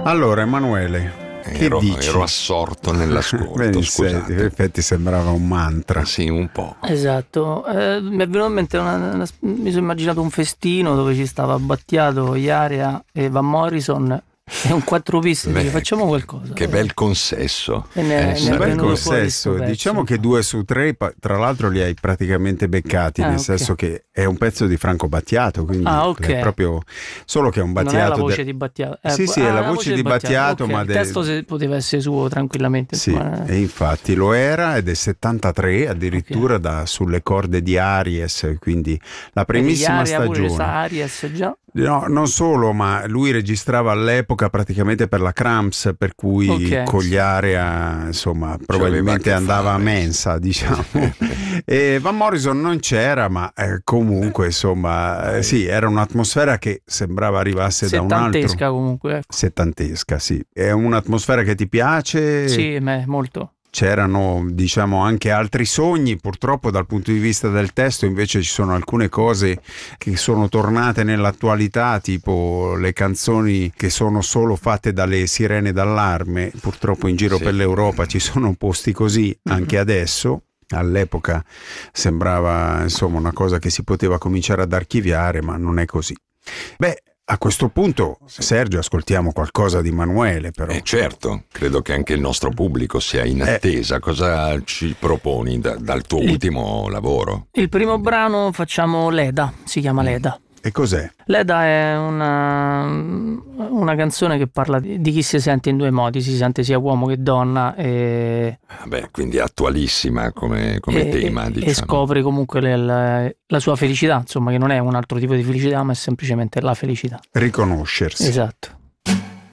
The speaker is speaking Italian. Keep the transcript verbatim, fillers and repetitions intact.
Allora, Emanuele, che ero, dici? ero assorto nell'ascolto, scusate. In effetti sembrava un mantra. Sì, un po'. Esatto, eh, mi è venuto in mente una, una, mi sono immaginato un festino dove ci stava Battiato, Iaria e Van Morrison e un quattro piste. Beh, dice, facciamo qualcosa. Che bel consesso. E ne- Eh, ne è Un bel venuto fuori sto consesso, pezzo. diciamo che due su tre, pa- tra l'altro li hai praticamente beccati, Ah, nel ok. senso che è un pezzo di Franco Battiato, quindi Ah, ok. è proprio solo che è un Non è Battiato. la voce de- di Battiato. Eh, Sì, sì, ah, è la voce di Battiato, ok. ma il del- testo se- poteva essere suo tranquillamente. Sì, insomma, e infatti lo era ed è settantatré addirittura da Sulle corde di Aries, quindi la primissima Iaria pure stagione. sta Aries già. No, non solo, ma lui registrava all'epoca praticamente per la Cramps, per cui Ok. con gli Area, insomma, probabilmente a che andava a fare. mensa, diciamo. E Van Morrison non c'era, ma eh, comunque, insomma, eh, sì, era un'atmosfera che sembrava arrivasse da un altro. Settantesca comunque. ecco. Settantesca, sì. È un'atmosfera che ti piace? Sì, me, molto. C'erano, diciamo, anche altri sogni. Purtroppo dal punto di vista del testo invece ci sono alcune cose che sono tornate nell'attualità, tipo le canzoni che sono solo fatte dalle sirene d'allarme. Purtroppo in giro Sì. per l'Europa ci sono posti così anche adesso. All'epoca sembrava, insomma, una cosa che si poteva cominciare ad archiviare, ma non è così. Beh, a questo punto, Sergio, ascoltiamo qualcosa di Emanuele, però. Eh, certo, credo che anche il nostro pubblico sia in attesa. Cosa ci proponi da- dal tuo Il- ultimo lavoro? Il primo brano facciamo Leda, si chiama Leda. E cos'è? Leda è una, una canzone che parla di, di chi si sente in due modi, si sente sia uomo che donna e, Beh, quindi attualissima come, come e- tema, e diciamo. scopre comunque le- la, la sua felicità, insomma, che non è un altro tipo di felicità, ma è semplicemente la felicità. Riconoscersi. Esatto.